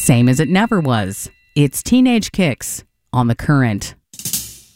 Same as it never was. It's Teenage Kicks on The Current.